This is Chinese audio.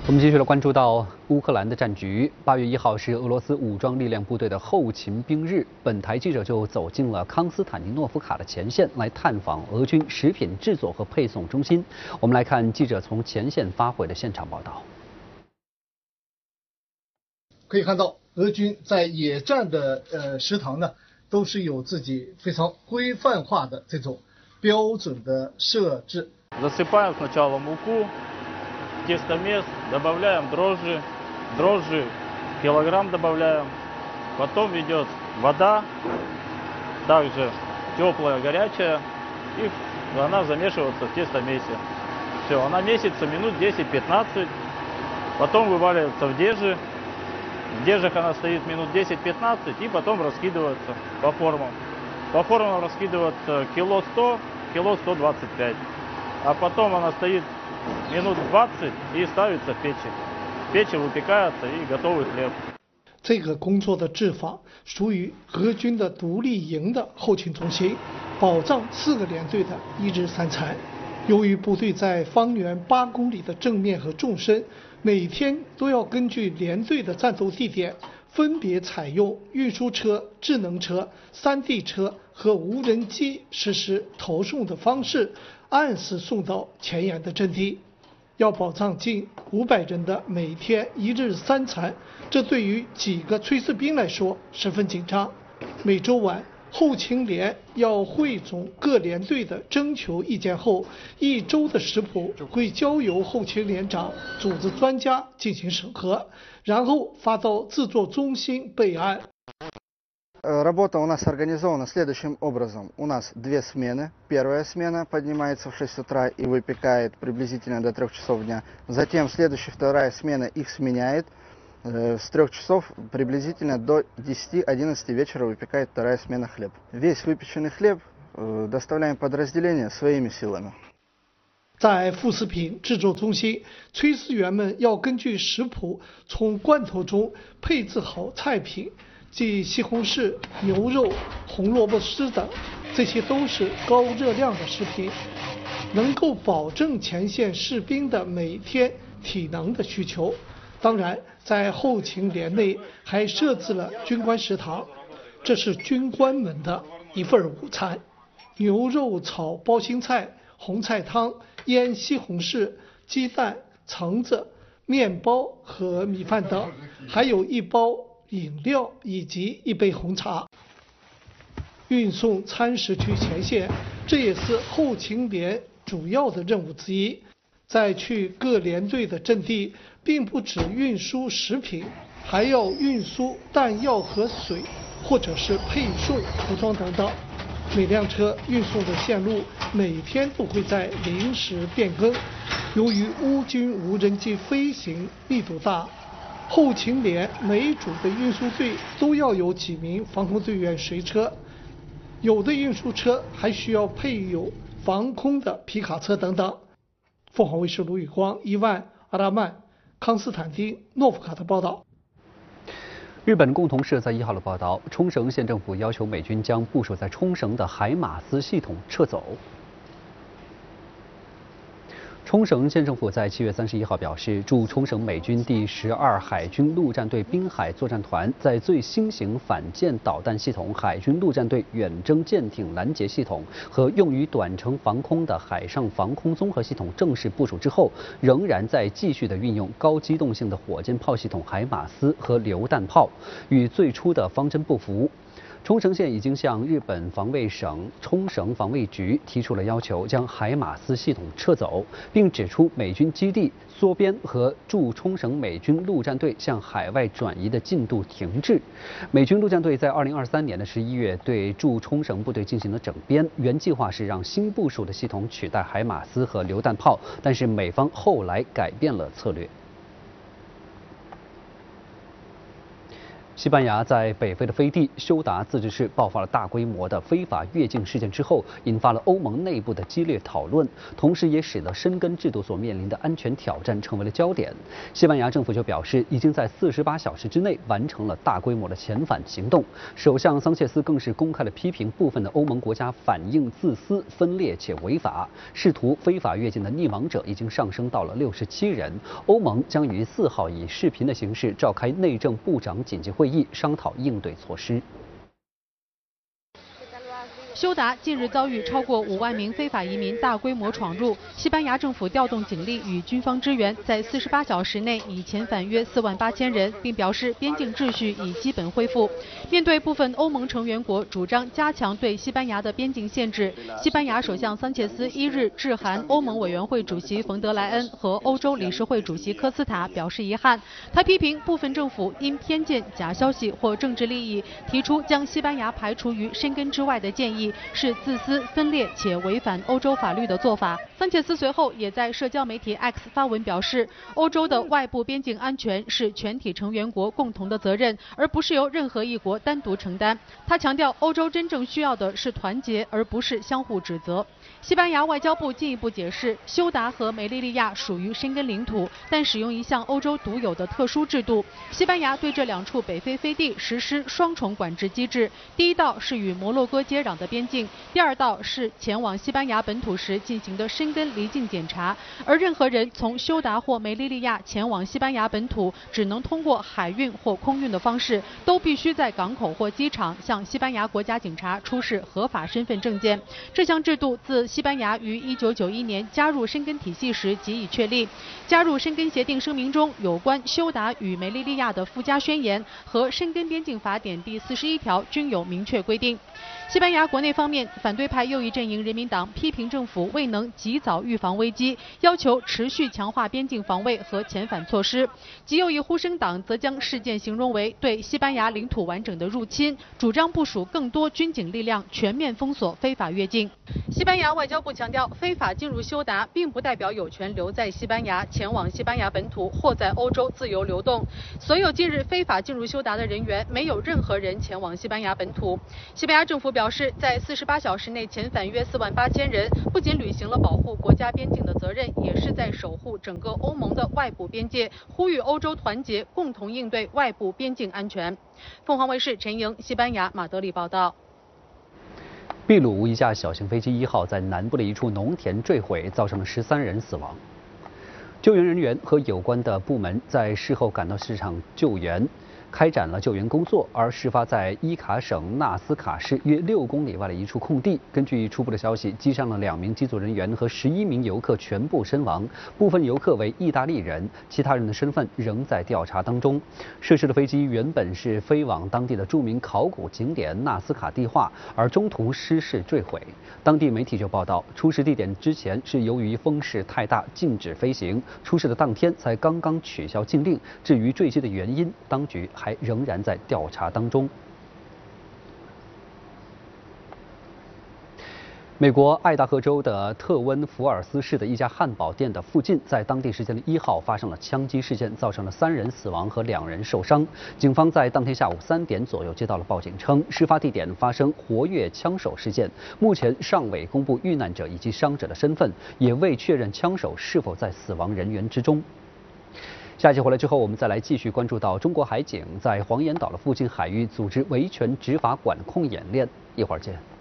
我们继续来关注到乌克兰的战局。8月1号是俄罗斯武装力量部队的后勤兵日，本台记者就走进了康斯坦丁诺夫卡的前线，来探访俄军食品制作和配送中心。我们来看记者从前线发回的现场报道。 可以看到，俄军在野战的食堂呢，都是有自己非常规范化的这种标准的设置。 Засыпаем сначала муку, тестомес, добавляем дрожжи, килограмм добавляем, потом идет вода, также теплая, горячая, и она замешивается в тестомесе. Все, она месится минут 10-15, потом вываливается в дежи. В дежах она стоит минут 10-15 и потом раскидывается по формам. По формам раскидывается кило 100, кило 125. А потом она стоит минут 20 и ставится в печи. В печи выпекается и готовый хлеб. 这个工作的制法属于俄军的独立营的后勤中心，保障4个连队的1日3餐。由于部队在方圆8公里的正面和纵深，每天都要根据连队的战斗地点，分别采用运输车、智能车、3D 车和无人机实施投送的方式，按时送到前沿的阵地。要保障近500人的每天1日3餐，这对于几个炊事兵来说十分紧张。每周晚，后勤连要汇总各连队的征求意见后，1周的食谱会交由后勤连长组织专家进行审核，然后发到制作中心备案。 Работа у нас организована следующим образом. У нас 2 смены. Первая смена поднимается в 6 утра и выпекает приблизительно до 3 часов дня. Затем следующая, вторая смена их сменяет. С 3 часов приблизительно до 10-11 вечера выпекает вторая смена хлеб. Весь выпеченный хлеб доставляем подразделение своими силами. 在副食品制作中心，炊事员们要根据食谱从罐头中配置好菜品，即西红柿、牛肉、红萝卜丝等，这些都是高热量的食品，能够保证前线士兵的每天体能的需求。当然，在后勤连内还设置了军官食堂，这是军官们的一份午餐：牛肉炒包心菜、红菜汤、腌西红柿、鸡蛋、橙子、面包和米饭等，还有1包饮料以及1杯红茶。运送餐食去前线，这也是后勤连主要的任务之一。在去各连队的阵地，并不只运输食品，还要运输弹药和水，或者是配送服装等等。每辆车运送的线路每天都会在临时变更。由于乌军无人机飞行密度大，后勤连每组的运输队都要有几名防空队员随车，有的运输车还需要配有防空的皮卡车等等。凤凰卫视卢宇光、伊万、阿拉曼、康斯坦丁诺夫卡的报道。 日本共同社在1号的报道，冲绳县政府要求美军将部署在冲绳的海马斯系统撤走。冲绳县政府在7月31号表示，驻冲绳美军第12海军陆战队滨海作战团在最新型反舰导弹系统、海军陆战队远征舰艇拦截系统和用于短程防空的海上防空综合系统正式部署之后，仍然在继续的运用高机动性的火箭炮系统海马斯和榴弹炮，与最初的方针不符。冲绳县已经向日本防卫省冲绳防卫局提出了要求，将海马斯系统撤走，并指出美军基地缩编和驻冲绳美军陆战队向海外转移的进度停滞。美军陆战队在2023年的11月对驻冲绳部队进行了整编，原计划是让新部署的系统取代海马斯和榴弹炮，但是美方后来改变了策略。 西班牙在北非的飞地休达自治市爆发了大规模的非法越境事件之后，引发了欧盟内部的激烈讨论，同时也使得申根制度所面临的安全挑战成为了焦点。西班牙政府就表示，已经在48小时之内完成了大规模的遣返行动。首相桑切斯更是公开了批评部分的欧盟国家反应自私、分裂且违法，试图非法越境的溺亡者已经上升到了67人。欧盟将于4号以视频的形式召开内政部长紧急会议，商讨应对措施。 休达近日遭遇超过5万名非法移民大规模闯入，西班牙政府调动警力与军方支援，在48小时内已遣返约4万8千人，并表示边境秩序已基本恢复。面对部分欧盟成员国主张加强对西班牙的边境限制，西班牙首相桑切斯1日致函欧盟委员会主席冯德莱恩和欧洲理事会主席科斯塔，表示遗憾。他批评部分政府因偏见、假消息或政治利益，提出将西班牙排除于申根之外的建议，是自私、分裂且违反欧洲法律的做法。桑切斯随后也在社交媒体 X 发文表示，欧洲的外部边境安全是全体成员国共同的责任，而不是由任何一国单独承担。他强调，欧洲真正需要的是团结，而不是相互指责。西班牙外交部进一步解释，休达和梅利利亚属于申根领土，但使用一项欧洲独有的特殊制度。西班牙对这2处北非飞地实施双重管制机制，第一道是与摩洛哥接壤的边境，第2道是前往西班牙本土时进行的申根离境检查。而任何人从休达或梅利利亚前往西班牙本土，只能通过海运或空运的方式，都必须在港口或机场向西班牙国家警察出示合法身份证件。这项制度自西班牙于1991年加入申根体系时即已确立。加入申根协定声明中有关休达与梅利利亚的附加宣言和申根边境法典第41条均有明确规定。西班牙国内方面，反对派右翼阵营人民党批评政府未能及早预防危机，要求持续强化边境防卫和遣返措施。极右翼呼声党则将事件形容为对西班牙领土完整的入侵，主张部署更多军警力量，全面封锁非法越境。西班牙外交部强调，非法进入休达并不代表有权留在西班牙，前往西班牙本土或在欧洲自由流动。所有近日非法进入休达的人员，没有任何人前往西班牙本土。西班牙政府表示，在48小时内遣返约4万8千人，不仅履行了保护国家边境的责任，也是在守护整个欧盟的外部边界，呼吁欧洲团结，共同应对外部边境安全。凤凰卫视陈莹，西班牙马德里报道。 秘鲁一架小型飞机1号在南部的一处农田坠毁，造成了13人死亡。救援人员和有关的部门在事后赶到现场救援，开展了救援工作。而事发在伊卡省纳斯卡市约6公里外的一处空地。根据初步的消息，机上的2名机组人员和11名游客全部身亡，部分游客为意大利人，其他人的身份仍在调查当中。涉事的飞机原本是飞往当地的著名考古景点纳斯卡地化，而中途失事坠毁。当地媒体就报道，出事地点之前是由于风势太大禁止飞行，出事的当天才刚刚取消禁令。至于坠机的原因，当局还仍然在调查当中。美国爱达荷州的特温福尔斯市的一家汉堡店的附近，在当地时间的1号发生了枪击事件，造成了3人死亡和2人受伤。警方在当天下午3点左右接到了报警，称事发地点发生活跃枪手事件。目前尚未公布遇难者以及伤者的身份，也未确认枪手是否在死亡人员之中。下期回来之后，我们再来继续关注到中国海警在黄岩岛的附近海域组织维权执法管控演练。一会儿见。